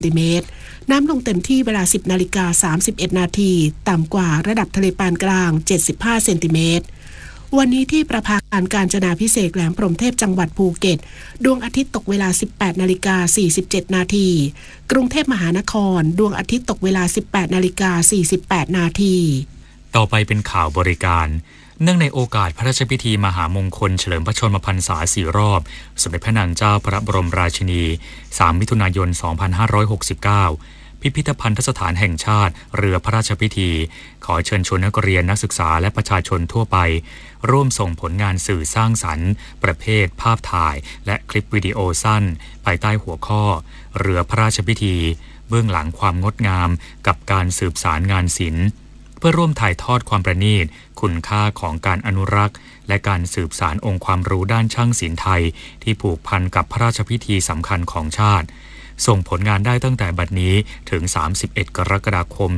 ติเมตรน้ำลงเต็มที่เวลา 10:31 นาทีต่ำกว่าระดับทะเลปานกลาง75เซนติเมตรวันนี้ที่ประภาคารกาญจนาภิเษกแหลมพรหมเทพจังหวัดภูเก็ตดวงอาทิตย์ตกเวลา 18:47 นาทีกรุงเทพมหานครดวงอาทิตย์ตกเวลา 18:48 นาทีต่อไปเป็นข่าวบริการเนื่องในโอกาสพระราชพิธีมหามงคลเฉลิมพระชนมพรรษา4 รอบสมเด็จพระนางเจ้าพระบรมราชินี3 มิถุนายน 2569พิพิธภัณฑสถานแห่งชาติเรือพระราชพิธีขอเชิญชวนนักเรียนนักศึกษาและประชาชนทั่วไปร่วมส่งผลงานสื่อสร้างสรรค์ประเภทภาพถ่ายและคลิปวิดีโอสั้นภายใต้หัวข้อเรือพระราชพิธีเบื้องหลังความงดงามกับการสืบสารงานศิลป์เพื่อร่วมถ่ายทอดความประณีตคุณค่าของการอนุรักษ์และการสืบสานองค์ความรู้ด้านช่างศิลป์ไทยที่ผูกพันกับพระราชพิธีสำคัญของชาติส่งผลงานได้ตั้งแต่บัดนี้ถึง31 กรกฎาคม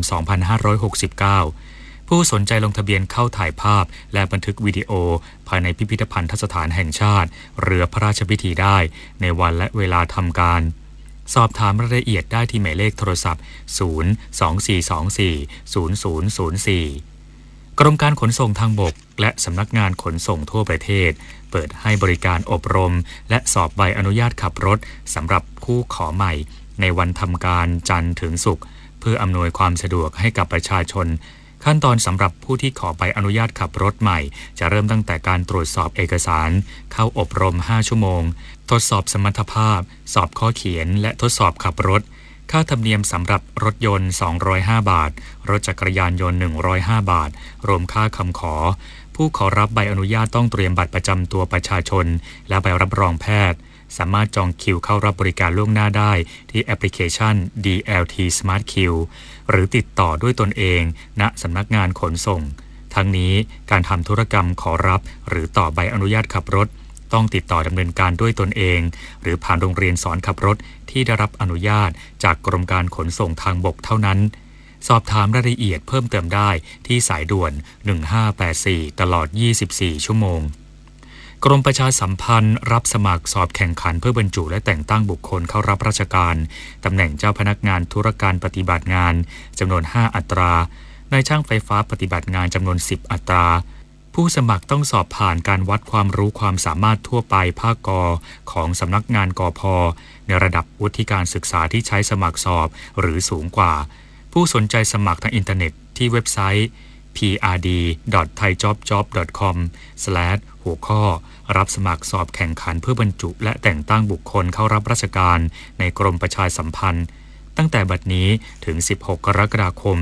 2569ผู้สนใจลงทะเบียนเข้าถ่ายภาพและบันทึกวิดีโอภายในพิพิธภัณฑสถานแห่งชาติเรือพระราชพิธีได้ในวันและเวลาทำการสอบถามรายละเอียดได้ที่หมายเลขโทรศัพท์ 024240004 กรมการขนส่งทางบกและสำนักงานขนส่งทั่วประเทศเปิดให้บริการอบรมและสอบใบอนุญาตขับรถสำหรับผู้ขอใหม่ในวันทำการจันทร์ถึงศุกร์เพื่ออำนวยความสะดวกให้กับประชาชนขั้นตอนสำหรับผู้ที่ขอใบอนุญาตขับรถใหม่จะเริ่มตั้งแต่การตรวจสอบเอกสารเข้าอบรม5 ชั่วโมงทดสอบสมรรถภาพสอบข้อเขียนและทดสอบขับรถค่าธรรมเนียมสำหรับรถยนต์205 บาทรถจักรยานยนต์105 บาทรวมค่าคำขอผู้ขอรับใบอนุญาตต้องเตรียมบัตรประจำตัวประชาชนและใบรับรองแพทย์สามารถจองคิวเข้ารับบริการล่วงหน้าได้ที่แอปพลิเคชัน DLT Smart Queue หรือติดต่อด้วยตนเองณสำนักงานขนส่งทั้งนี้การทำธุรกรรมขอรับหรือต่อใบอนุญาตขับรถต้องติดต่อดำเนินการด้วยตนเองหรือผ่านโรงเรียนสอนขับรถที่ได้รับอนุญาตจากกรมการขนส่งทางบกเท่านั้นสอบถามรายละเอียดเพิ่มเติมได้ที่สายด่วน1584ตลอด24 ชั่วโมงกรมประชาสัมพันธ์รับสมัครสอบแข่งขันเพื่อบรรจุและแต่งตั้งบุคคลเข้ารับราชการตำแหน่งเจ้าพนักงานธุรการปฏิบัติงานจำนวน5 อัตรานายช่างไฟฟ้าปฏิบัติงานจำนวน10 อัตราผู้สมัครต้องสอบผ่านการวัดความรู้ความสามารถทั่วไปภาคกของสำนักงานกพ.ในระดับวุฒิการศึกษาที่ใช้สมัครสอบหรือสูงกว่าผู้สนใจสมัครทางอินเทอร์เน็ตที่เว็บไซต์ prd.thaijobjob.com/ หัวข้อรับสมัครสอบแข่งขันเพื่อบรรจุและแต่งตั้งบุคคลเข้ารับราชการในกรมประชาสัมพันธ์ตั้งแต่บัดนี้ถึง16 กรกฎาคม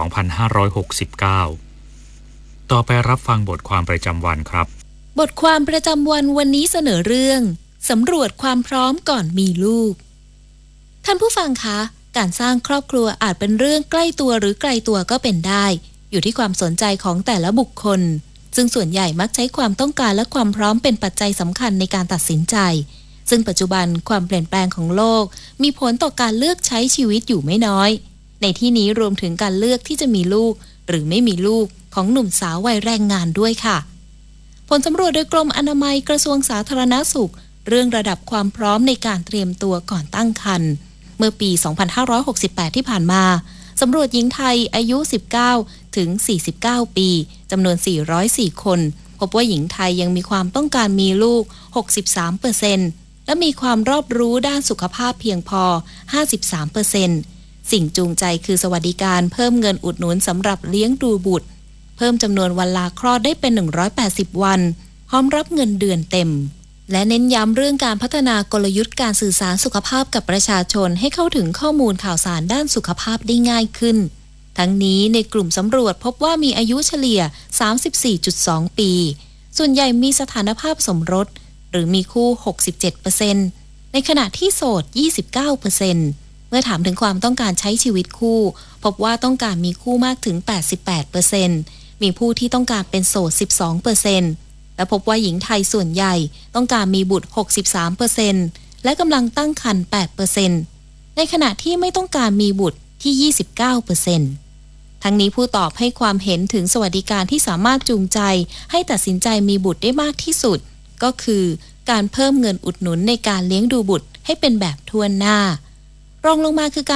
2569ต่อไปรับฟังบทความประจำวันครับบทความประจำวันนี้เสนอเรื่องสำรวจความพร้อมก่อนมีลูกท่านผู้ฟังคะการสร้างครอบครัวอาจเป็นเรื่องใกล้ตัวหรือไกลตัวก็เป็นได้อยู่ที่ความสนใจของแต่ละบุคคลซึ่งส่วนใหญ่มักใช้ความต้องการและความพร้อมเป็นปัจจัยสำคัญในการตัดสินใจซึ่งปัจจุบันความเปลี่ยนแปลงของโลกมีผลต่อการเลือกใช้ชีวิตอยู่ไม่น้อยในที่นี้รวมถึงการเลือกที่จะมีลูกหรือไม่มีลูกของหนุ่มสาววัยแรงงานด้วยค่ะผลสำรวจโดยกรมอนามัยกระทรวงสาธารณสุขเรื่องระดับความพร้อมในการเตรียมตัวก่อนตั้งครรภ์เมื่อปี 2568 ที่ผ่านมาสำรวจหญิงไทยอายุ 19 ถึง 49 ปีจำนวน 404 คนพบว่าหญิงไทยยังมีความต้องการมีลูก 63% และมีความรอบรู้ด้านสุขภาพเพียงพอ 53%สิ่งจูงใจคือสวัสดิการเพิ่มเงินอุดหนุนสำหรับเลี้ยงดูบุตรเพิ่มจำนวนวันลาคลอดได้เป็น 180 วันพร้อมรับเงินเดือนเต็มและเน้นย้ำเรื่องการพัฒนากลยุทธ์การสื่อสารสุขภาพกับประชาชนให้เข้าถึงข้อมูลข่าวสารด้านสุขภาพได้ง่ายขึ้นทั้งนี้ในกลุ่มสำรวจพบว่ามีอายุเฉลี่ย 34.2 ปีส่วนใหญ่มีสถานภาพสมรสหรือมีคู่ 67% ในขณะที่โสด 29% เมื่อถามถึงความต้องการใช้ชีวิตคู่พบว่าต้องการมีคู่มากถึง 88%มีผู้ที่ต้องการเป็นโสด 12%และพบว่าหญิงไทยส่วนใหญ่ต้องการมีบุตร 63% และกำลังตั้งครรภ์ 8% ในขณะที่ไม่ต้องการมีบุตรที่ 29% ทั้งนี้ผู้ตอบให้ความเห็นถึงสวัสดิการที่สามารถจูงใจให้ตัดสินใจมีบุตรได้มากที่สุดก็คือการเพิ่มเงินอุดหนุนในการเลี้ยงดูบุตรให้เป็นแบบทั่วหน้ารองลงมาคือการ